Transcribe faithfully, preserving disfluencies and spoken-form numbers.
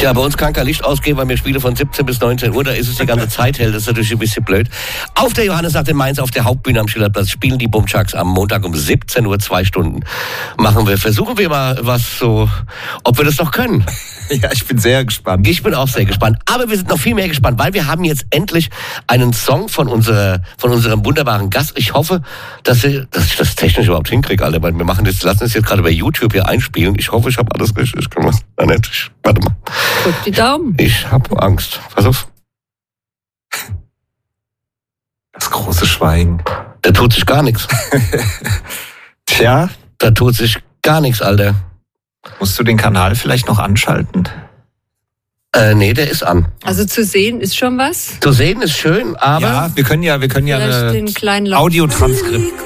Ja, bei uns kann kein Licht ausgehen, weil wir spielen von siebzehn bis neunzehn Uhr. Da ist es die ganze Zeit hell. Das ist natürlich ein bisschen blöd. Auf der Johannesnacht in Mainz, auf der Hauptbühne am Schillerplatz, spielen die Bumchucks am Montag um siebzehn Uhr, zwei Stunden. Machen wir, versuchen wir mal was so, ob wir das noch können. Ja, ich bin sehr gespannt. Ich bin auch sehr gespannt. Aber wir sind noch viel mehr gespannt, weil wir haben jetzt endlich einen Song von unserer, von unserem wunderbaren Gast. Ich hoffe, dass, wir, dass ich das technisch überhaupt hinkriege, Alter. Weil wir machen das, lassen es jetzt gerade bei YouTube hier einspielen. Ich hoffe, ich habe alles richtig gemacht. Nein, nicht. Ich, warte mal. Drück die Daumen. Ich habe Angst. Pass auf. Das große Schweigen. Da tut sich gar nichts. Tja. Da tut sich gar nichts, Alter. Musst du den Kanal vielleicht noch anschalten? Äh, nee, der ist an. Also zu sehen ist schon was. Zu sehen ist schön, aber... Ja, wir können ja, wir können ja Vielleicht eine den kleinen Lauf- Audiotranskript